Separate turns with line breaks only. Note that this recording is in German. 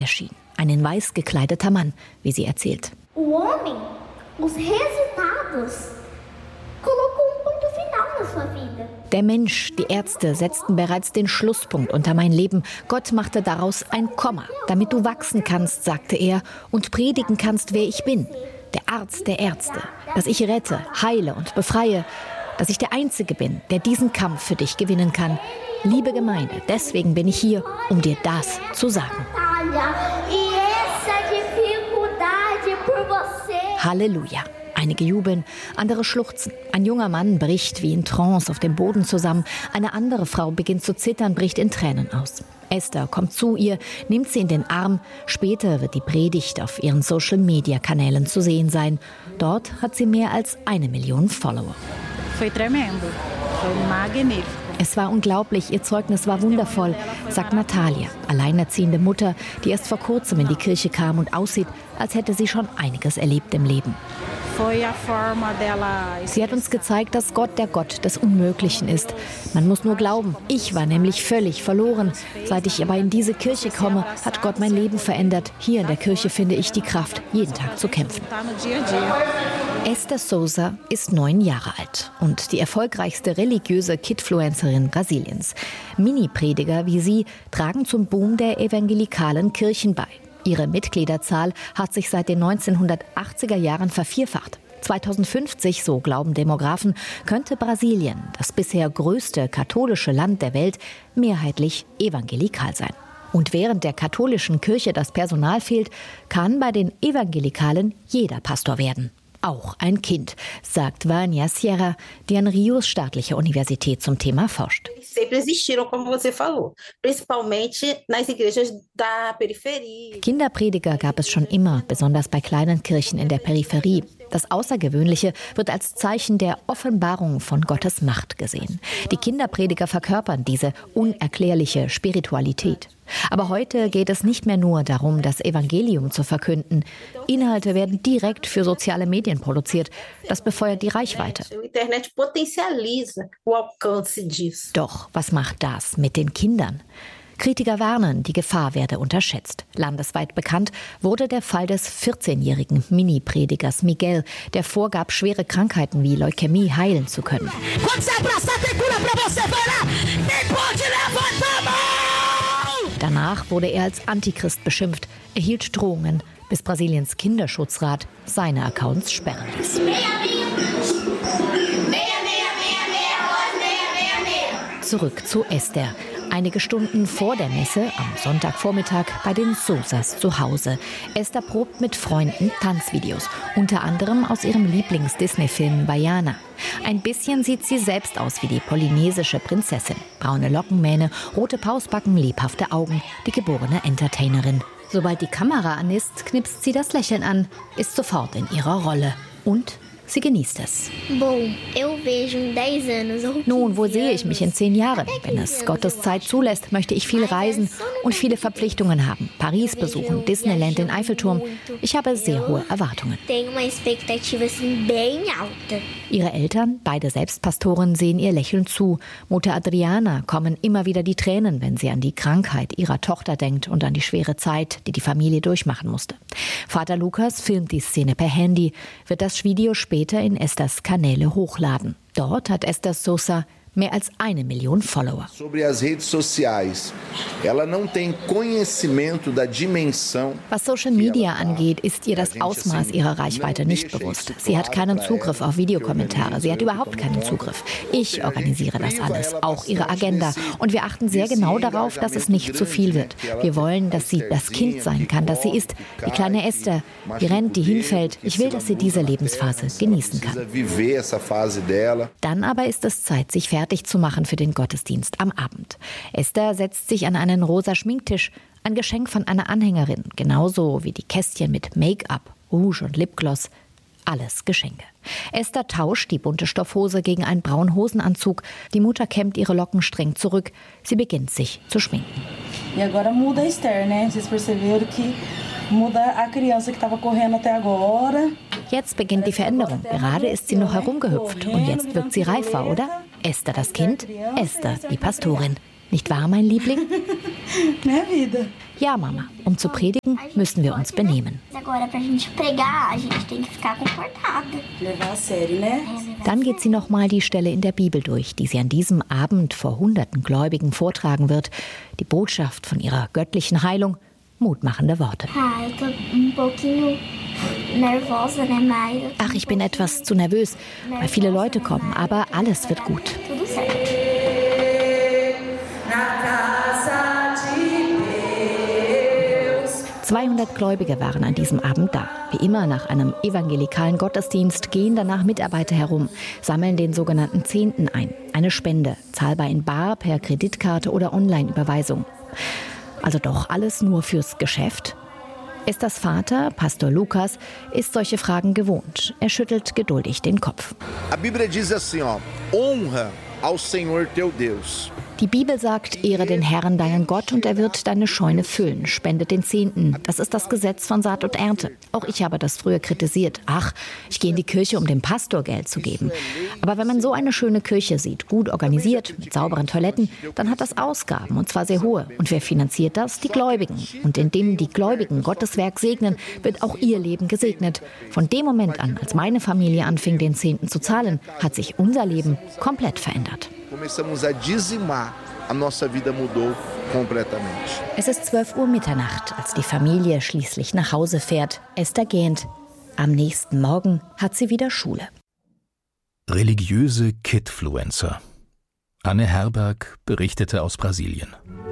erschien. Ein in weiß gekleideter Mann, wie sie erzählt.
O homem, os resultados, colocou ponto final na sua vida.
Der Mensch, die Ärzte setzten bereits den Schlusspunkt unter mein Leben. Gott machte daraus ein Komma, damit du wachsen kannst, sagte er, und predigen kannst, wer ich bin. Der Arzt der Ärzte, dass ich rette, heile und befreie, dass ich der Einzige bin, der diesen Kampf für dich gewinnen kann. Liebe Gemeinde, deswegen bin ich hier, um dir das zu sagen. Halleluja. Einige jubeln, andere schluchzen. Ein junger Mann bricht wie in Trance auf dem Boden zusammen. Eine andere Frau beginnt zu zittern, bricht in Tränen aus. Esther kommt zu ihr, nimmt sie in den Arm. Später wird die Predigt auf ihren Social-Media-Kanälen zu sehen sein. Dort hat sie mehr als 1 Million Follower. Es war unglaublich, ihr Zeugnis war wundervoll, sagt Natalia, alleinerziehende Mutter, die erst vor kurzem in die Kirche kam und aussieht, als hätte sie schon einiges erlebt im Leben. Sie hat uns gezeigt, dass Gott der Gott des Unmöglichen ist. Man muss nur glauben. Ich war nämlich völlig verloren. Seit ich aber in diese Kirche komme, hat Gott mein Leben verändert. Hier in der Kirche finde ich die Kraft, jeden Tag zu kämpfen. Esther Souza ist 9 Jahre alt und die erfolgreichste religiöse Kidfluencerin Brasiliens. Mini-Prediger wie sie tragen zum Boom der evangelikalen Kirchen bei. Ihre Mitgliederzahl hat sich seit den 1980er Jahren vervierfacht. 2050, so glauben Demografen, könnte Brasilien, das bisher größte katholische Land der Welt, mehrheitlich evangelikal sein. Und während der katholischen Kirche das Personal fehlt, kann bei den Evangelikalen jeder Pastor werden. Auch ein Kind, sagt Vânia Sierra, die an Rios staatliche Universität zum Thema forscht. Kinderprediger gab es schon immer, besonders bei kleinen Kirchen in der Peripherie. Das Außergewöhnliche wird als Zeichen der Offenbarung von Gottes Macht gesehen. Die Kinderprediger verkörpern diese unerklärliche Spiritualität. Aber heute geht es nicht mehr nur darum, das Evangelium zu verkünden. Inhalte werden direkt für soziale Medien produziert. Das befeuert die Reichweite. Doch was macht das mit den Kindern? Kritiker warnen, die Gefahr werde unterschätzt. Landesweit bekannt wurde der Fall des 14-jährigen Mini-Predigers Miguel, der vorgab, schwere Krankheiten wie Leukämie heilen zu können. Danach wurde er als Antichrist beschimpft, erhielt Drohungen, bis Brasiliens Kinderschutzrat seine Accounts sperren ließ. Zurück zu Esther. Einige Stunden vor der Messe, am Sonntagvormittag, bei den Sousas zu Hause. Esther probt mit Freunden Tanzvideos, unter anderem aus ihrem Lieblings-Disney-Film Baiana. Ein bisschen sieht sie selbst aus wie die polynesische Prinzessin. Braune Lockenmähne, rote Pausbacken, lebhafte Augen, die geborene Entertainerin. Sobald die Kamera an ist, knipst sie das Lächeln an, ist sofort in ihrer Rolle. Und sie genießt es. Nun, wo sehe ich mich in 10 Jahren? Wenn es Gottes Zeit zulässt, möchte ich viel reisen und viele Verpflichtungen haben. Paris besuchen, Disneyland, den Eiffelturm. Ich habe sehr hohe Erwartungen. Ihre Eltern, beide selbst Pastoren, sehen ihr lächelnd zu. Mutter Adriana kommen immer wieder die Tränen, wenn sie an die Krankheit ihrer Tochter denkt und an die schwere Zeit, die die Familie durchmachen musste. Vater Lukas filmt die Szene per Handy, wird das Video später in Esthers Kanäle hochladen. Dort hat Esther Souza mehr als 1 Million Follower. Was Social Media angeht, ist ihr das Ausmaß ihrer Reichweite nicht bewusst. Sie hat keinen Zugriff auf Videokommentare. Sie hat überhaupt keinen Zugriff. Ich organisiere das alles, auch ihre Agenda. Und wir achten sehr genau darauf, dass es nicht zu viel wird. Wir wollen, dass sie das Kind sein kann, das sie ist. Die kleine Esther, die rennt, die hinfällt. Ich will, dass sie diese Lebensphase genießen kann. Dann aber ist es Zeit, sich fertig zu machen für den Gottesdienst am Abend. Esther setzt sich an einen rosa Schminktisch, ein Geschenk von einer Anhängerin, genauso wie die Kästchen mit Make-up, Rouge und Lipgloss. Alles Geschenke. Esther tauscht die bunte Stoffhose gegen einen braunen Hosenanzug. Die Mutter kämmt ihre Locken streng zurück. Sie beginnt sich zu schminken.
E agora muda a Esther, né? Vocês perceberam que muda a criança que estava correndo até agora.
Jetzt beginnt die Veränderung. Gerade ist sie noch herumgehüpft und jetzt wirkt sie reifer, oder? Esther das Kind, Esther die Pastorin. Nicht wahr, mein Liebling?
Minha vida.
Ja, Mama, um zu predigen, müssen wir uns benehmen.
Agora, pra gente pregar, a gente tem que ficar comportada.
Levar a sério, né?
Dann geht sie nochmal die Stelle in der Bibel durch, die sie an diesem Abend vor hunderten Gläubigen vortragen wird. Die Botschaft von ihrer göttlichen Heilung, mutmachende Worte.
Eu tô pouquinho nervosa, né, mas
Ach, ich bin etwas zu nervös, weil viele Leute kommen, aber alles wird gut.
tudo certo.
200 Gläubige waren an diesem Abend da. Wie immer nach einem evangelikalen Gottesdienst gehen danach Mitarbeiter herum, sammeln den sogenannten Zehnten ein. Eine Spende, zahlbar in bar, per Kreditkarte oder Online-Überweisung. Also doch alles nur fürs Geschäft? Esthers Vater, Pastor Lukas, ist solche Fragen gewohnt. Er schüttelt geduldig den Kopf.
A Bíblia diz assim, honra ao Senhor teu Deus.
Die Bibel sagt, ehre den Herrn, deinen Gott, und er wird deine Scheune füllen. Spende den Zehnten. Das ist das Gesetz von Saat und Ernte. Auch ich habe das früher kritisiert. Ach, ich gehe in die Kirche, um dem Pastor Geld zu geben. Aber wenn man so eine schöne Kirche sieht, gut organisiert, mit sauberen Toiletten, dann hat das Ausgaben, und zwar sehr hohe. Und wer finanziert das? Die Gläubigen. Und indem die Gläubigen Gottes Werk segnen, wird auch ihr Leben gesegnet. Von dem Moment an, als meine Familie anfing, den Zehnten zu zahlen, hat sich unser Leben komplett verändert.
Começamos a dizimar, a nossa vida mudou completamente.
Es ist 12 Uhr Mitternacht, als die Familie schließlich nach Hause fährt. Esther gähnt. Am nächsten Morgen hat sie wieder Schule.
Religiöse Kidfluencer. Anne Herberg berichtete aus Brasilien.